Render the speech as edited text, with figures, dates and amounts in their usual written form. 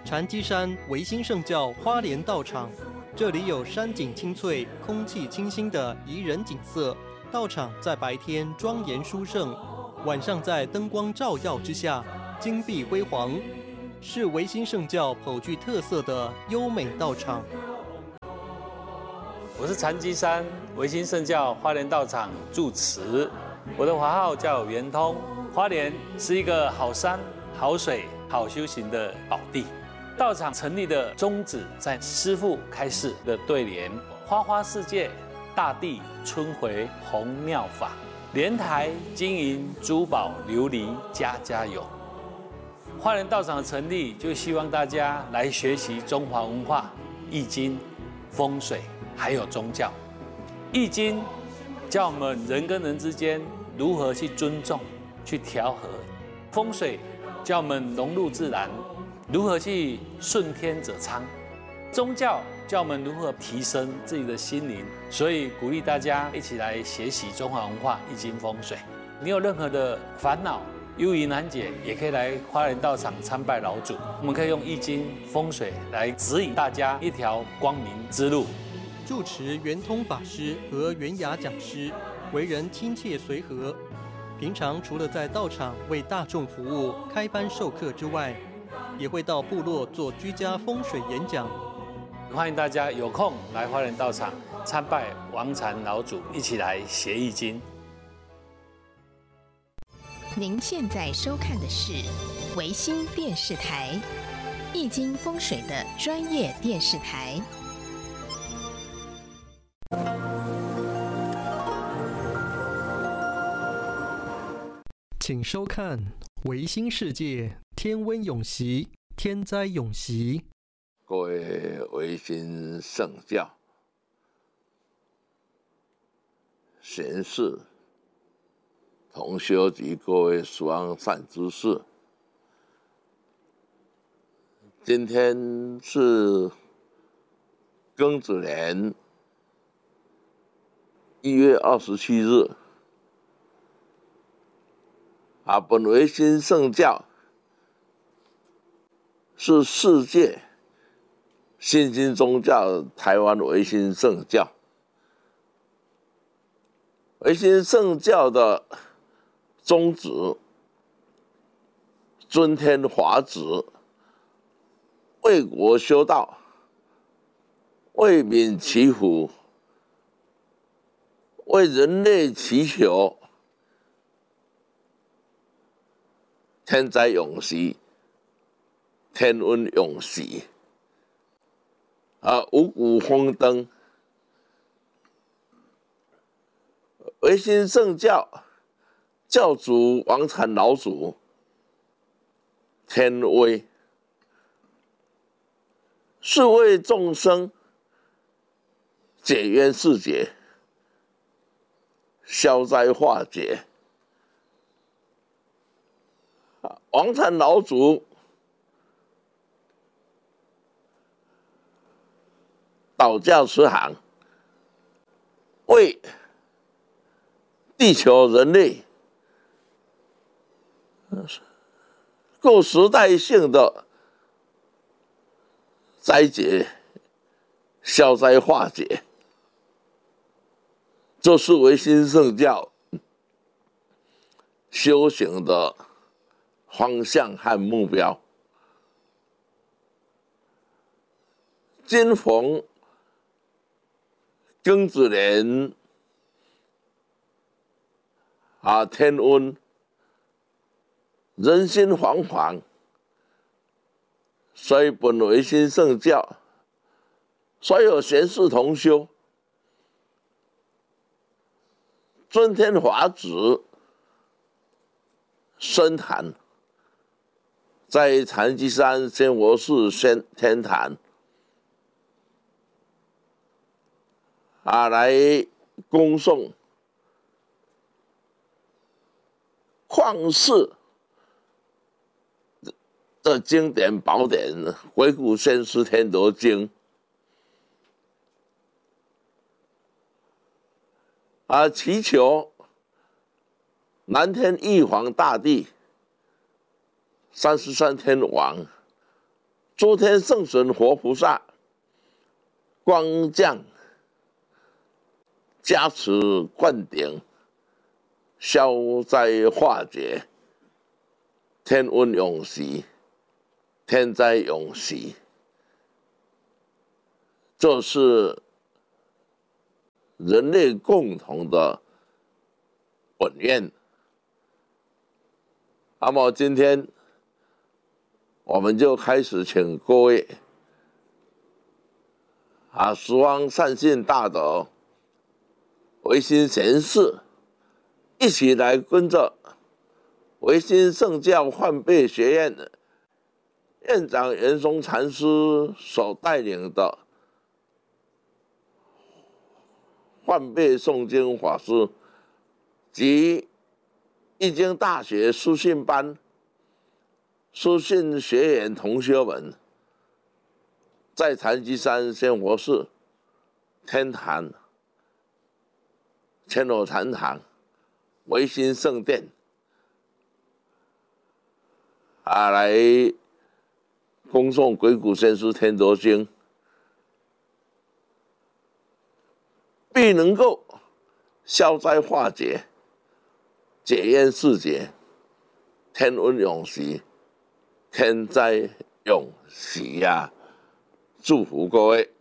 禅机山维新圣教花莲道场，这里有山景清翠、空气清新的宜人景色。道场在白天庄严殊胜，晚上在灯光照耀之下，金碧辉煌，是维新圣教颇具特色的优美道场。 我是禅机山维新圣教花莲道场住持，我的华号叫圆通。花莲是一个好山、好水、好修行的宝地。道场成立的宗旨在师父开示的对联：花花世界，大地春回红妙法，莲台金银珠宝琉璃家家有。花莲道场的成立，就希望大家来学习中华文化、易经、风水，还有宗教。易经教我们人跟人之间如何去尊重、去调和；风水教我们融入自然，如何去顺天者昌；宗教教我们如何提升自己的心灵。所以鼓励大家一起来学习中华文化、易经、风水。你有任何的烦恼、忧疑难解，也可以来花莲道场参拜老祖。我们可以用易经、风水来指引大家一条光明之路。 住持圆通法师和圆雅讲师为人亲切随和，平常除了在道场为大众服务、开班授课之外，也会到部落做居家风水演讲。 欢迎大家有空来花莲道场参拜王禅老祖，一起来学易经。 您现在收看的是维新电视台易经风水的专业电视台。 请收看维新世界天温永息，天灾永息。 各位维新圣教贤士、同修及各位疏善知识，今天是庚子年1月27日。本维新圣教是世界新兴宗教台湾维新圣教。维新圣教的宗旨：尊天华旨，为国修道，为民祈福，为人类祈求天灾永息，天温永息，五谷丰登。维新圣教教主王禅老祖天威，是为众生解冤释结，消灾化解。王禅老祖导教慈航，为地球人类各时代性的灾劫消灾化解，这是维新圣教修行的方向和目标。今逢庚子年天温，人心惶惶，所以本维新圣教所有贤士同修尊天华旨深坛，在禅机山仙佛寺天坛来恭诵旷世的经典宝典《回顾先师天德经》祈求南天玉皇大帝、33天王诸天圣神活菩萨光降加持灌顶，消灾化解，天温永息，天灾永息。这是人类共同的本愿。那么今天我们就开始请各位十方善信大德、维新贤士一起来跟着维新圣教换辈学院院长圆松禅师所带领的换辈诵经法师及易经大学书信班书信学员同学们，在禅机山仙佛寺天坛千罗禅堂维新圣殿来恭诵鬼谷先师天德经，必能够消灾化解，解冤释结，天温永息，天灾永息呀！祝福各位。